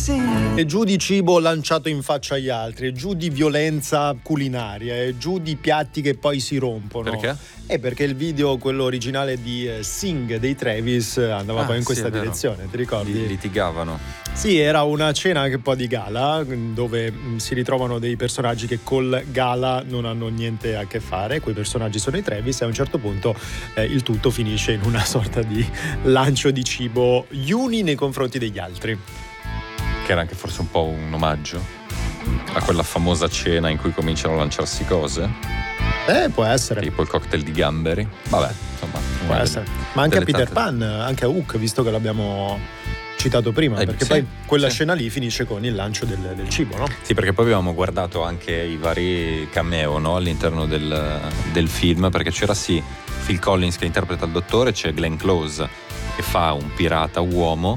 E giù di cibo lanciato in faccia agli altri, e giù di violenza culinaria, e giù di piatti che poi si rompono. Perché? Perché il video, quello originale di Sing dei Travis, andava poi in questa direzione, ti ricordi? Litigavano. Sì, era una cena anche un po' di gala, dove si ritrovano dei personaggi che col gala non hanno niente a che fare. Quei personaggi sono i Travis, e a un certo punto il tutto finisce in una sorta di lancio di cibo gli uni nei confronti degli altri. Che era anche forse un po' un omaggio a quella famosa cena in cui cominciano a lanciarsi cose. Può essere. Tipo il cocktail di gamberi. Vabbè, insomma. Può essere. Ma anche a Peter Pan, anche a Hook, visto che l'abbiamo citato prima, perché poi quella scena lì finisce con il lancio del cibo, no? Sì, perché poi abbiamo guardato anche i vari cameo, no? All'interno del film, perché c'era Phil Collins che interpreta il dottore, c'è Glenn Close che fa un pirata uomo,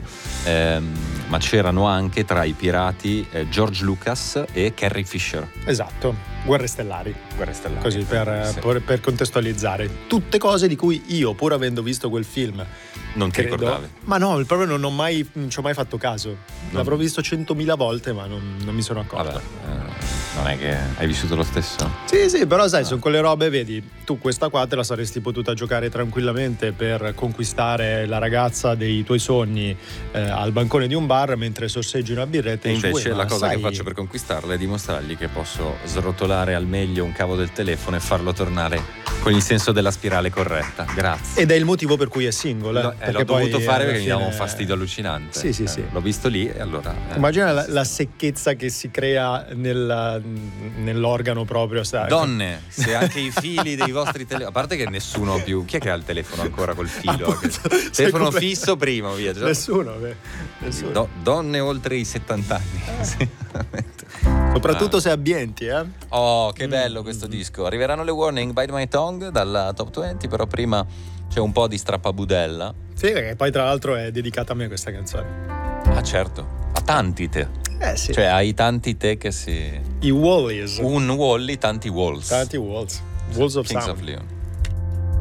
ma c'erano anche tra i pirati George Lucas e Carrie Fisher. Esatto. Guerre stellari. Così per contestualizzare. Tutte cose di cui io, pur avendo visto quel film, non ti ricordavi? Ma no, proprio non ci ho mai fatto caso. L'avrò visto 100.000 volte, ma non mi sono accorto. Vabbè, non è che hai vissuto lo stesso? Sì, però sai, sono quelle robe, vedi, tu questa qua te la saresti potuta giocare tranquillamente per conquistare la ragazza dei tuoi sogni al bancone di un bar mentre sorseggi una birretta. E invece la cosa che faccio per conquistarla è dimostrargli che posso srotolare al meglio un cavo del telefono e farlo tornare con il senso della spirale corretta. Grazie. Ed è il motivo per cui è single. L'ho dovuto fare perché mi dava un fastidio allucinante. Sì. L'ho visto lì e allora... Immagina la secchezza che si crea nell'organo proprio. Sai? Donne, se anche i fili dei vostri telefoni... A parte che nessuno più... Chi è che ha il telefono ancora col filo? Telefono fisso prima, via. Nessuno. Donne oltre i 70 anni. Sì, soprattutto se abbienti, Oh, che bello questo disco. Arriveranno le Warning, Bite My Tongue dalla Top 20, però prima c'è un po' di strappabudella. Sì, perché poi tra l'altro è dedicata a me questa canzone. Ah, certo. A tanti te. Sì. Cioè ai tanti te che si... I Wallies. Un Wally, tanti Walls. Tanti Walls. Walls of Kings Sound. of Leon.